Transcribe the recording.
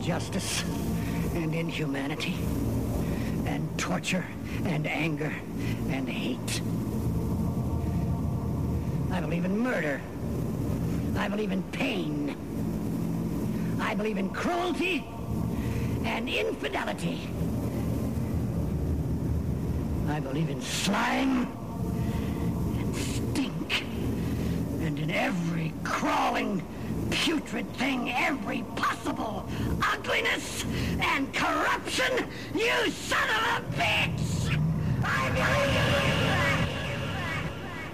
injustice and inhumanity and torture and anger and hate. I believe in murder. I believe in pain. I believe in cruelty and infidelity. I believe in slime and stink and in every crawling, putrid thing, every possible ugliness and corruption, you son of a bitch! I believe in